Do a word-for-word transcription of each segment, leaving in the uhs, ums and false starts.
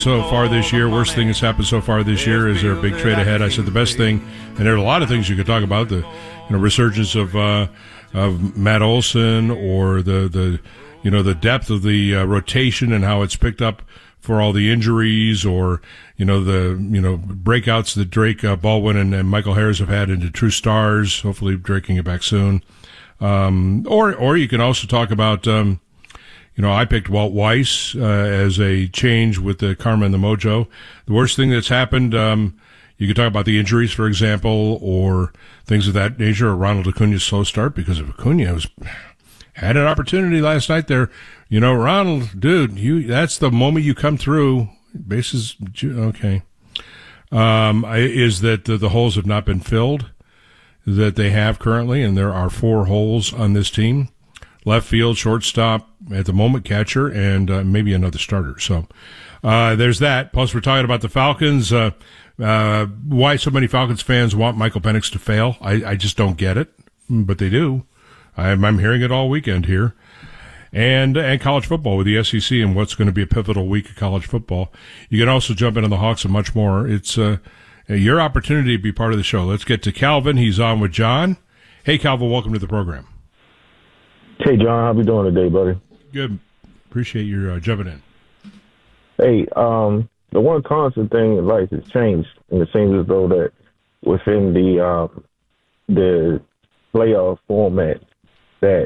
So far this year, worst thing that's happened so far this year. Is there a big trade ahead? I said the best thing, and there are a lot of things you could talk about. The you know, resurgence of uh, of Matt Olson, or the, the you know the depth of the uh, rotation and how it's picked up for all the injuries, or you know the you know breakouts that Drake uh, Baldwin and, and Michael Harris have had into true stars. Hopefully, Drake can get back soon. Um, or or you can also talk about. Um, You know, I picked Walt Weiss uh, as a change with the Karma and the Mojo. The worst thing that's happened, um, you could talk about the injuries, for example, or things of that nature. Ronald Acuna's slow start because of Acuna was had an opportunity last night there. You know, Ronald, dude, you that's the moment you come through. Bases, okay. Um, is that the, the holes have not been filled that they have currently, and there are four holes on this team. Left field, shortstop, at the moment catcher, and uh, maybe another starter. So uh, there's that. Plus, we're talking about the Falcons. Uh, uh, why so many Falcons fans want Michael Penix to fail? I, I just don't get it, but they do. I'm, I'm hearing it all weekend here. And and college football with the S E C and what's going to be a pivotal week of college football. You can also jump in on the Hawks and much more. It's uh, your opportunity to be part of the show. Let's get to Calvin. He's on with John. Hey, Calvin, welcome to the program. Hey, John, how we doing today, buddy? Good. Appreciate your uh, jumping in. Hey, um, the one constant thing in life has changed, and it seems as though that within the um, the playoff format, that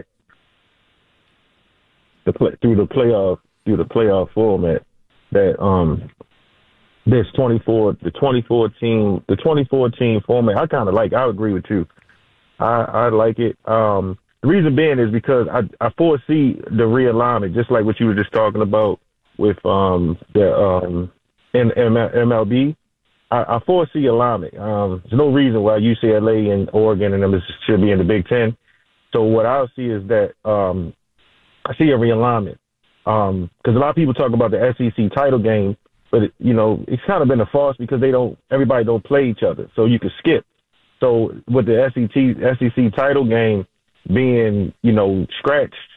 the play, through the playoff through the playoff format, that um, this twenty-four the twenty-four team the twenty-four team format, I kind of like. I agree with you. I I like it. Um, The reason being is because I, I foresee the realignment, just like what you were just talking about with um, the um, in M L B. I, I foresee alignment. Um, there's no reason why U C L A and Oregon and them should be in the Big Ten. So what I'll see is that um, I see a realignment because um, a lot of people talk about the S E C title game, but it, you know it's kind of been a farce because they don't everybody don't play each other, so you can skip. So with the S E C S E C title game being, you know, scratched.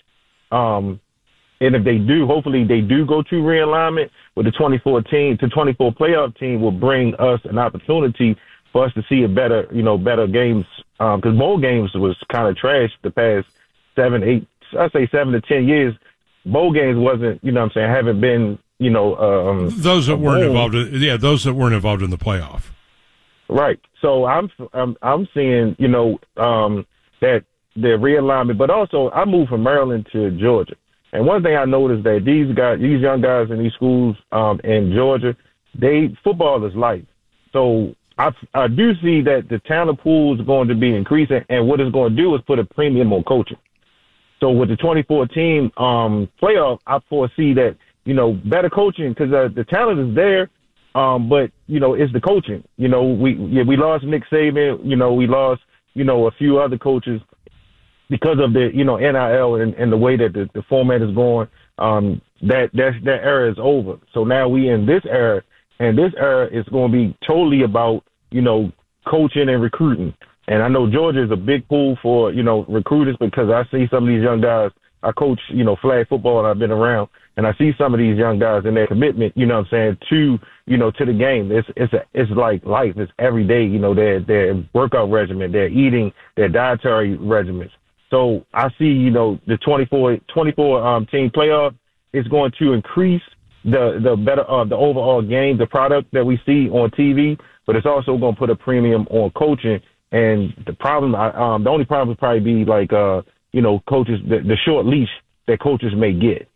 Um, and if they do, hopefully they do go to realignment with the twenty-four team, the twenty-four playoff team will bring us an opportunity for us to see a better, you know, better games. Um, cause bowl games was kind of trash the past seven, eight, I say seven to ten years. Bowl games wasn't, you know what I'm saying, haven't been, you know, um, those that weren't involved. In, yeah. Those that weren't involved in the playoff. Right. So I'm, I'm, I'm seeing, you know, um, that, the realignment, but also I moved from Maryland to Georgia. And one thing I noticed that these guys, these young guys in these schools um, in Georgia, they football is life. So I, I do see that the talent pool is going to be increasing, and what it's going to do is put a premium on coaching. So with the twenty fourteen um, playoff, I foresee that, you know, better coaching because uh, the talent is there, um, but, you know, it's the coaching. You know, we yeah, we lost Nick Saban. You know, we lost, you know, a few other coaches because of the, you know, N I L and, and the way that the, the format is going. Um, that, that, that era is over. So now we in this era, and this era is going to be totally about, you know, coaching and recruiting. And I know Georgia is a big pool for, you know, recruiters because I see some of these young guys. I coach, you know, flag football, and I've been around, and I see some of these young guys and their commitment, you know what I'm saying, to, you know, to the game. It's, it's, a, it's like life. It's every day, you know, their, their workout regimen, their eating, their dietary regimens. So I see, you know, the twenty-four, twenty-four um, team playoff is going to increase the the better uh, the overall game, the product that we see on T V, but it's also going to put a premium on coaching. And the problem, um, the only problem would probably be like, uh, you know, coaches, the, the short leash that coaches may get.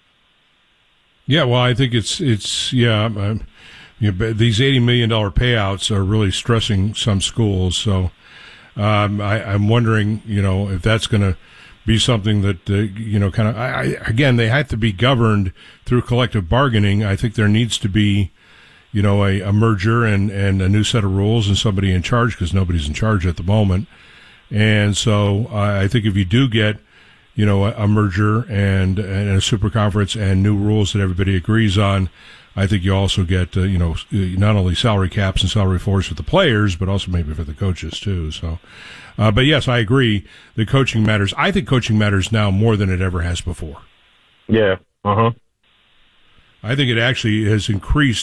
Yeah, well, I think it's it's yeah, um, you know, these eighty million dollar payouts are really stressing some schools, so. Um, I, I'm wondering, you know, if that's going to be something that, uh, you know, kind of, I, I, again, they have to be governed through collective bargaining. I think there needs to be, you know, a, a merger and, and a new set of rules and somebody in charge because nobody's in charge at the moment. And so uh, I think if you do get, you know, a, a merger and, and a super conference and new rules that everybody agrees on, I think you also get, uh, you know, not only salary caps and salary floors for the players, but also maybe for the coaches too. So, uh, but yes, I agree. The coaching matters. I think coaching matters now more than it ever has before. Yeah. Uh huh. I think it actually has increased